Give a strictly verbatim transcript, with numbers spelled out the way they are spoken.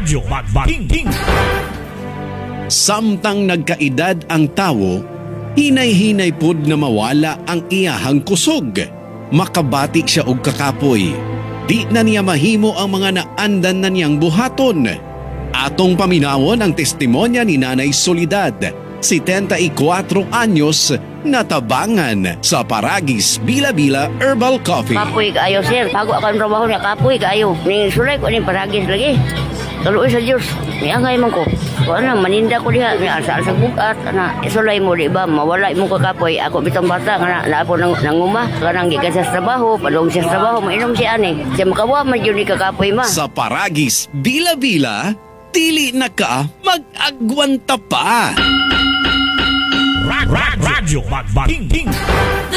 Radyo Magbaking. Samtang nagkaedad ang tawo, hinay-hinay pud na mawala ang iyahang kusog. Makabati siya og kakapoy. Di na niya mahimo ang mga naandan na niyang buhaton. Atong paminawon ang testimonya ni Nanay Soledad, setenta y cuatro anyos, natabangan sa Paragis Bila-Bila Herbal Coffee. Kapoy kaayo, sir. Bago ako ang trabaho niya, kapoy kaayo. Ning sulay ko ning paragis lagi. Kaluoy sa Diyos. May angay man ko. Kung ano, maninda ko diha. May asa sa bukat. Ana, isulay mo, di ba? Mawala mo ka kapoy. Ako bitang bata. Nga na ako nang, nanguma. Kanang gikan sa trabaho. Padong siya sa trabaho. Mainom siya ani. Siya makawa man yun ni kakapoy ma. Sa Paragis Bila-Bila, dili na ka mag-agwanta pa. Radyo Magbaking.